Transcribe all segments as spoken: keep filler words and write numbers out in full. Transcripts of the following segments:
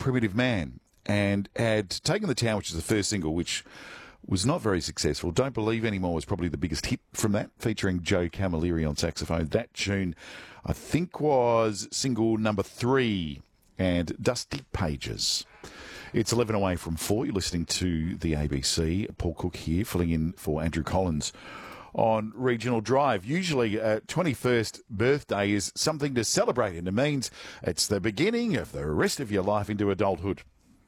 Primitive Man and had taken the town, which is the first single, which was not very successful. Don't Believe Anymore was probably the biggest hit from that, featuring Joe Camilleri on saxophone. That tune, I think, was single number three, and Dusty Pages. It's eleven away from four. You're listening to the A B C. Paul Cook here, filling in for Andrew Collins on Regional Drive. Usually, a twenty-first birthday is something to celebrate, and it means it's the beginning of the rest of your life into adulthood.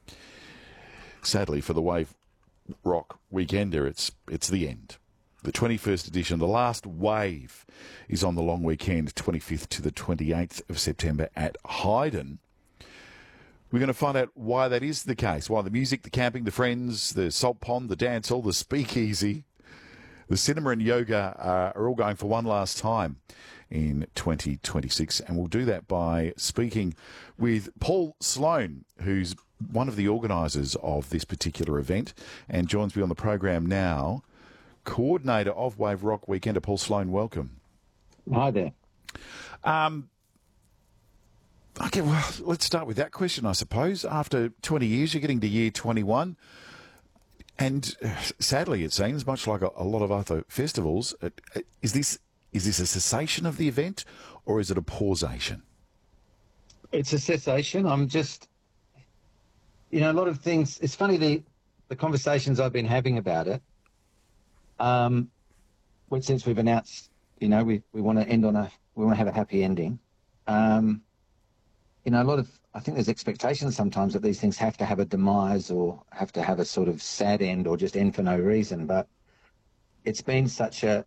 Sadly, for the Wave Rock Weekender, it's it's the end. The twenty-first edition, the last wave, is on the long weekend, twenty-fifth to the twenty-eighth of September at Haydn. We're going to find out why that is the case, why the music, the camping, the friends, the salt pond, the dance hall, the speakeasy, the cinema and yoga uh, are all going for one last time in twenty twenty-six. And we'll do that by speaking with Paul Sloan, who's one of the organisers of this particular event and joins me on the program now. Coordinator of Wave Rock Weekender, Paul Sloan, welcome. Hi there. Um, okay, well, let's start with that question, I suppose. After twenty years, you're getting to year twenty-one. And uh, sadly, it seems, much like a, a lot of other festivals, uh, is this is this a cessation of the event, or is it a pausation? It's a cessation. I'm just, you know, a lot of things. It's funny, the the conversations I've been having about it. Um, well, since we've announced, you know, we we want to end on a we want to have a happy ending. Um, you know, a lot of I think there's expectations sometimes that these things have to have a demise or have to have a sort of sad end or just end for no reason. But it's been such a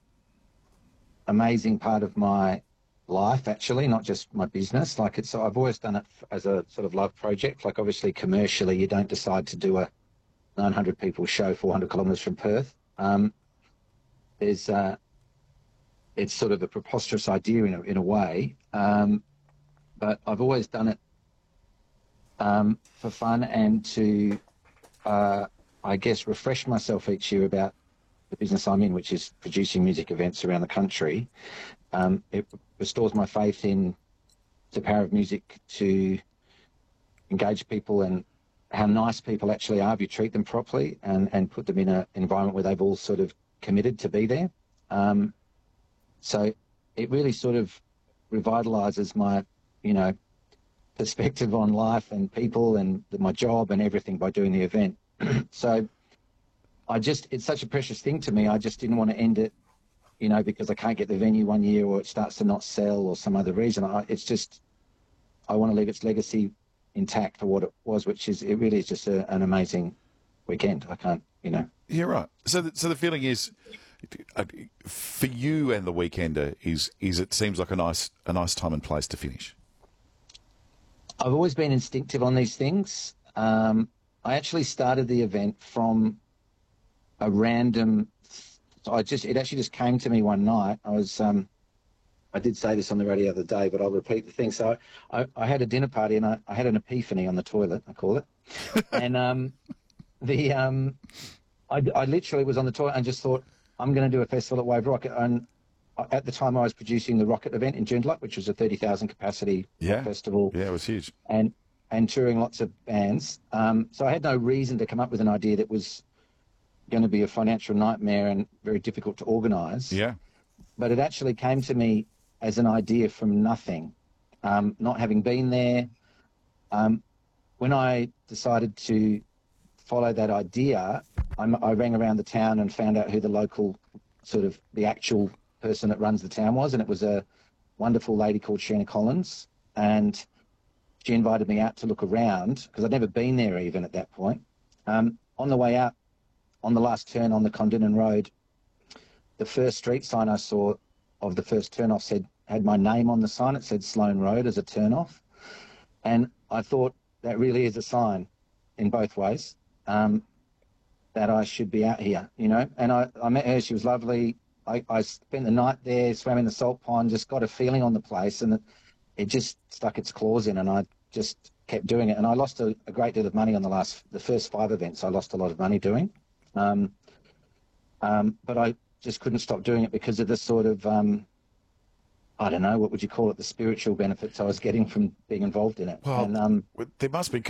amazing part of my life, actually, not just my business. Like it's, I've always done it as a sort of love project. Like obviously commercially, you don't decide to do a nine hundred people show four hundred kilometres from Perth. Um, there's, uh, it's sort of a preposterous idea in a, in a way. Um, but I've always done it um, for fun and to, uh, I guess, refresh myself each year about the business I'm in, which is producing music events around the country. Um, it restores my faith in the power of music to engage people and how nice people actually are if you treat them properly and, and put them in an environment where they've all sort of committed to be there. Um, so it really sort of revitalises my, you know, perspective on life and people and my job and everything by doing the event. So I just, it's such a precious thing to me. I just didn't want to end it, you know, because I can't get the venue one year or it starts to not sell or some other reason. I, it's just, I want to leave its legacy intact for what it was, which is, it really is just a, an amazing weekend. I can't, you know. Yeah, right. So the, so the feeling is, uh, for you and the Weekender, is is it seems like a nice a nice time and place to finish. I've always been instinctive on these things. Um, I actually started the event from a random. So I just it actually just came to me one night. I was um, I did say this on the radio the other day, but I'll repeat the thing. So I, I had a dinner party and I, I had an epiphany on the toilet. I call it, and um, the um, I, I literally was on the toilet and just thought, I'm going to do a festival at Wave Rock. And at the time I was producing the Rocket event in Joondalup, which was a thirty thousand capacity yeah. festival. Yeah, it was huge. And and touring lots of bands. Um, so I had no reason to come up with an idea that was going to be a financial nightmare and very difficult to organise. Yeah. But it actually came to me as an idea from nothing, um, not having been there. Um, when I decided to follow that idea, I'm, I rang around the town and found out who the local, sort of the actual person that runs the town was, and it was a wonderful lady called Sheena Collins, and she invited me out to look around because I'd never been there even at that point. Um, on the way out, on the last turn on the Condon Road, the first street sign I saw of the first turn-off said, had my name on the sign. It said Sloane Road as a turn-off. And I thought that really is a sign in both ways. Um, that I should be out here, you know. And I, I met her, she was lovely. I, I spent the night there, swam in the salt pond, just got a feeling on the place, and it, it just stuck its claws in, and I just kept doing it. And I lost a, a great deal of money on the last, the first five events I lost a lot of money doing. Um, um, but I just couldn't stop doing it because of the sort of, um, I don't know, what would you call it, the spiritual benefits I was getting from being involved in it. Well, and, um, there must be